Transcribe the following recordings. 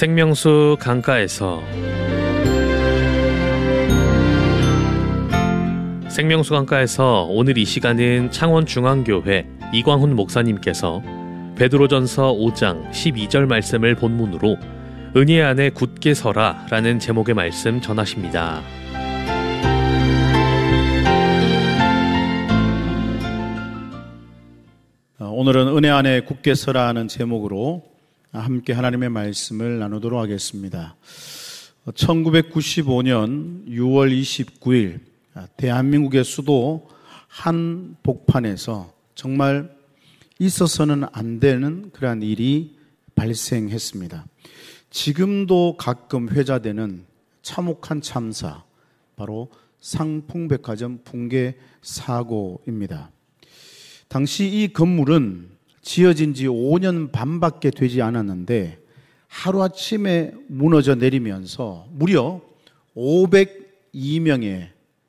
생명수 강가에서 오늘 이 시간은 창원중앙교회 이광훈 목사님께서 베드로전서 5장 12절 말씀을 본문으로 은혜 안에 굳게 서라 라는 제목의 말씀 전하십니다. 오늘은 은혜 안에 굳게 서라 하는 제목으로 함께 하나님의 말씀을 나누도록 하겠습니다. 1995년 6월 29일 대한민국의 수도 한복판에서 정말 있어서는 안 되는 그러한 일이 발생했습니다. 지금도 가끔 회자되는 참혹한 참사, 바로 상풍백화점 붕괴 사고입니다. 당시 이 건물은 지어진 지 5년 반밖에 되지 않았는데 하루아침에 무너져 내리면서 무려 502명의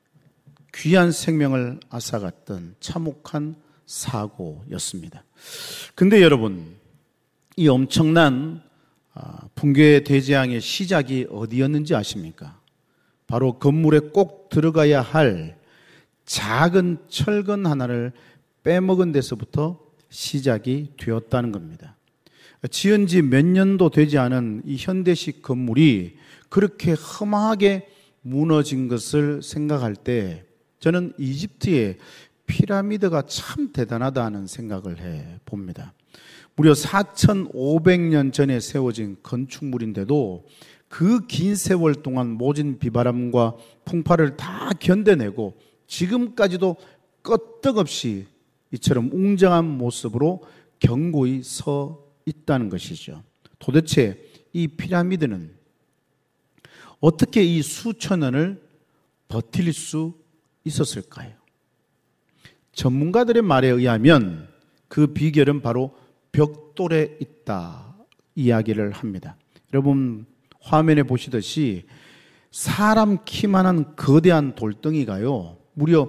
귀한 생명을 앗아갔던 참혹한 사고였습니다. 근데 여러분, 이 엄청난 붕괴 대재앙의 시작이 어디였는지 아십니까? 바로 건물에 꼭 들어가야 할 작은 철근 하나를 빼먹은 데서부터 시작이 되었다는 겁니다. 지은 지 몇 년도 되지 않은 이 현대식 건물이 그렇게 험하게 무너진 것을 생각할 때 저는 이집트의 피라미드가 참 대단하다는 생각을 해봅니다. 무려 4,500년 전에 세워진 건축물인데도 그 긴 세월 동안 모진 비바람과 풍파를 다 견뎌내고 지금까지도 끄떡없이 이처럼 웅장한 모습으로 견고히 서 있다는 것이죠. 도대체 이 피라미드는 어떻게 이 수천 년을 버틸 수 있었을까요? 전문가들의 말에 의하면 그 비결은 바로 벽돌에 있다 이야기를 합니다. 여러분 화면에 보시듯이 사람 키만한 거대한 돌덩이가요 무려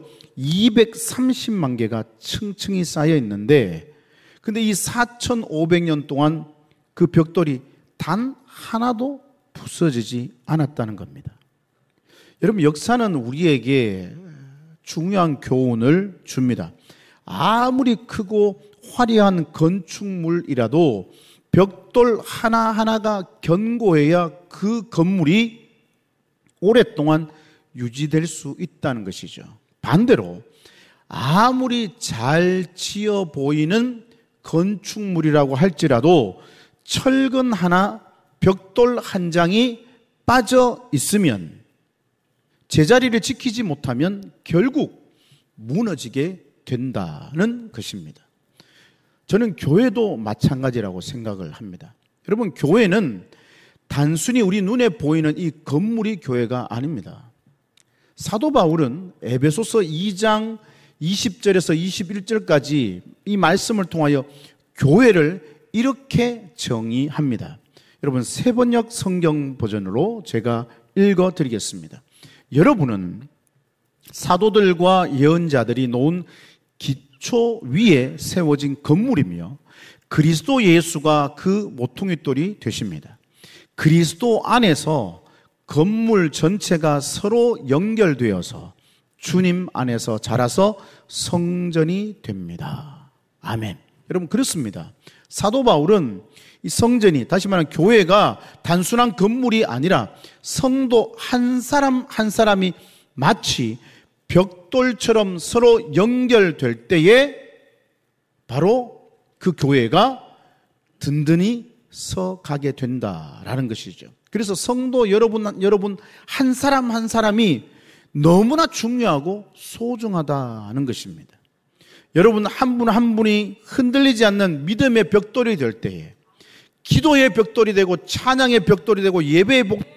230만 개가 층층이 쌓여 있는데, 근데 이 4,500년 동안 그 벽돌이 단 하나도 부서지지 않았다는 겁니다. 여러분, 역사는 우리에게 중요한 교훈을 줍니다. 아무리 크고 화려한 건축물이라도 벽돌 하나하나가 견고해야 그 건물이 오랫동안 유지될 수 있다는 것이죠. 반대로 아무리 잘 지어 보이는 건축물이라고 할지라도 철근 하나, 벽돌 한 장이 빠져 있으면, 제자리를 지키지 못하면 결국 무너지게 된다는 것입니다. 저는 교회도 마찬가지라고 생각을 합니다. 여러분, 교회는 단순히 우리 눈에 보이는 이 건물이 교회가 아닙니다. 사도 바울은 에베소서 2장 20절에서 21절까지 이 말씀을 통하여 교회를 이렇게 정의합니다. 여러분, 세번역 성경 버전으로 제가 읽어드리겠습니다. 여러분은 사도들과 예언자들이 놓은 기초 위에 세워진 건물이며 그리스도 예수가 그 모퉁이돌이 되십니다. 그리스도 안에서 건물 전체가 서로 연결되어서 주님 안에서 자라서 성전이 됩니다. 아멘. 여러분, 그렇습니다. 사도 바울은 이 성전이, 다시 말하면 교회가 단순한 건물이 아니라 성도 한 사람 한 사람이 마치 벽돌처럼 서로 연결될 때에 바로 그 교회가 든든히 서가게 된다라는 것이죠. 그래서 성도 여러분 한 사람 한 사람이 너무나 중요하고 소중하다는 것입니다. 여러분 한 분 한 분이 흔들리지 않는 믿음의 벽돌이 될 때에, 기도의 벽돌이 되고 찬양의 벽돌이 되고 예배의